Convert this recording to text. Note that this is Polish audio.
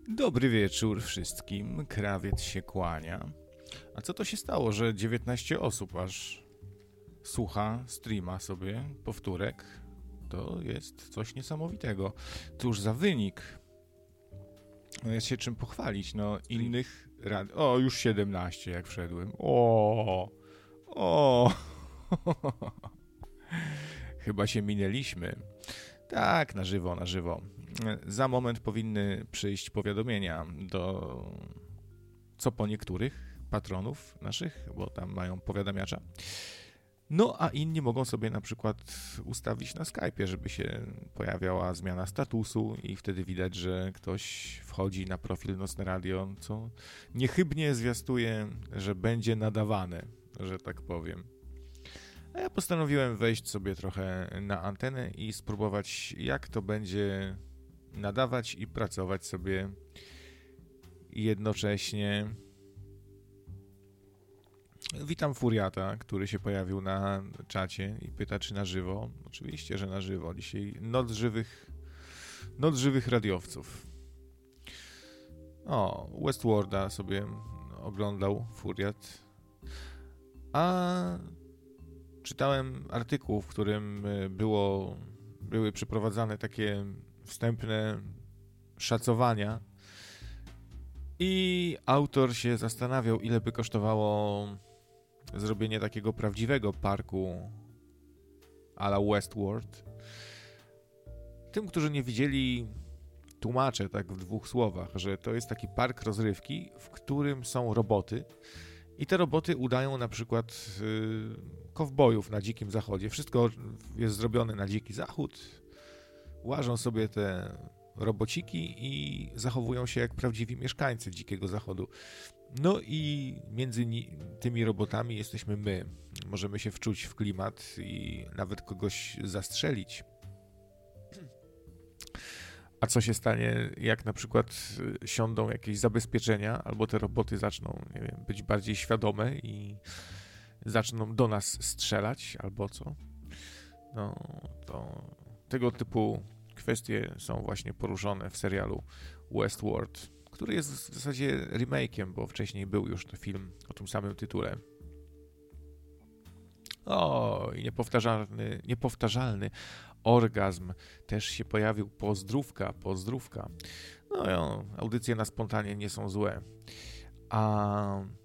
Dobry wieczór wszystkim, krawiec się kłania. A co to się stało, że 19 osób aż słucha streama sobie, powtórek? To jest coś niesamowitego. Cóż za wynik. No jest się czym pochwalić, no innych rad... O, już 17 jak wszedłem. O, chyba się minęliśmy. Tak, na żywo, na żywo. Za moment powinny przyjść powiadomienia co po niektórych patronów naszych, bo tam mają powiadamiacza. No a inni mogą sobie na przykład ustawić na Skype'ie, żeby się pojawiała zmiana statusu i wtedy widać, że ktoś wchodzi na profil Nocne Radio, co niechybnie zwiastuje, że będzie nadawane, że tak powiem. A ja postanowiłem wejść sobie trochę na antenę i spróbować, jak to będzie nadawać i pracować sobie jednocześnie. Witam Furiata, który się pojawił na czacie i pyta, czy na żywo. Oczywiście, że na żywo. Dzisiaj noc żywych radiowców. O, Westworlda sobie oglądał Furiat. A czytałem artykuł, w którym były przeprowadzane takie wstępne szacowania i autor się zastanawiał, ile by kosztowało zrobienie takiego prawdziwego parku a la Westworld. Tym, którzy nie widzieli, tłumaczę tak w dwóch słowach, że to jest taki park rozrywki, w którym są roboty i te roboty udają na przykład kowbojów na Dzikim Zachodzie. Wszystko jest zrobione na Dziki Zachód. Łażą sobie te robociki i zachowują się jak prawdziwi mieszkańcy Dzikiego Zachodu. No i między tymi robotami jesteśmy my. Możemy się wczuć w klimat i nawet kogoś zastrzelić. A co się stanie, jak na przykład siądą jakieś zabezpieczenia, albo te roboty zaczną, nie wiem, być bardziej świadome i zaczną do nas strzelać, albo co? No, to tego typu kwestie są właśnie poruszone w serialu Westworld, który jest w zasadzie remake'iem, bo wcześniej był już ten film o tym samym tytule. O, i niepowtarzalny orgazm też się pojawił. Pozdrówka. No, audycje na spontanie nie są złe. A